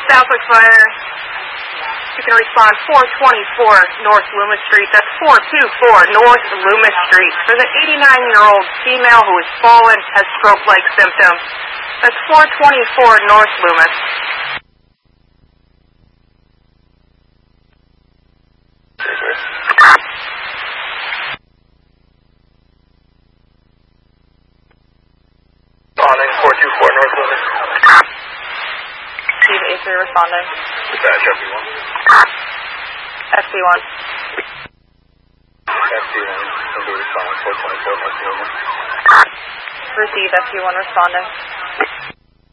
Southwick Fire. You can respond 424 North Loomis Street. That's 424 North Loomis Street. For the 89-year-old female who has fallen, has stroke-like symptoms. That's 424 North Loomis. Responding 424 North Loomis. Steve A3 responding. Dispatch FB1. FB1. FB1, will be responding 424 North Loomis. Receive FB1 responding.